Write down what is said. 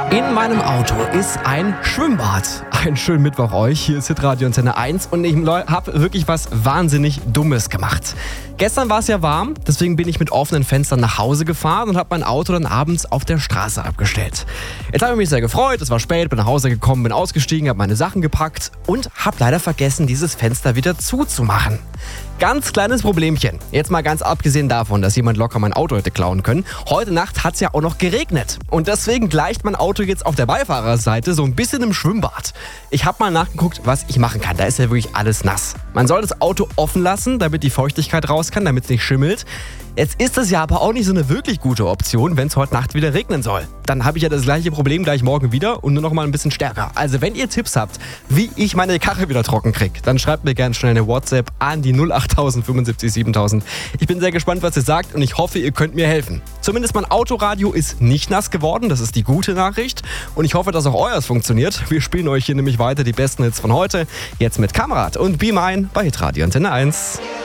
In meinem Auto ist ein Schwimmbad. Einen schönen Mittwoch euch. Hier ist Hitradio Antenne 1 und ich habe wirklich was wahnsinnig Dummes gemacht. Gestern war es ja warm, deswegen bin ich mit offenen Fenstern nach Hause gefahren und habe mein Auto dann abends auf der Straße abgestellt. Jetzt habe ich mich sehr gefreut, es war spät, bin nach Hause gekommen, bin ausgestiegen, habe meine Sachen gepackt und habe leider vergessen, dieses Fenster wieder zuzumachen. Ganz kleines Problemchen. Jetzt mal ganz abgesehen davon, dass jemand locker mein Auto hätte klauen können. Heute Nacht hat es ja auch noch geregnet. Und deswegen gleicht mein Auto jetzt auf der Beifahrerseite so ein bisschen im Schwimmbad. Ich habe mal nachgeguckt, was ich machen kann. Da ist ja wirklich alles nass. Man soll das Auto offen lassen, damit die Feuchtigkeit raus kann, damit es nicht schimmelt. Jetzt ist das ja aber auch nicht so eine wirklich gute Option, wenn es heute Nacht wieder regnen soll. Dann habe ich ja das gleiche Problem gleich morgen wieder und nur noch mal ein bisschen stärker. Also wenn ihr Tipps habt, wie ich meine Karre wieder trocken kriege, dann schreibt mir gerne schnell eine WhatsApp an die 08000 75 7000. Ich bin sehr gespannt, was ihr sagt und ich hoffe, ihr könnt mir helfen. Zumindest mein Autoradio ist nicht nass geworden, das ist die gute Nachricht. Und ich hoffe, dass auch euers funktioniert. Wir spielen euch hier nämlich weiter die besten Hits von heute. Jetzt mit Kamerad und Be Mine bei Hitradio Antenne 1.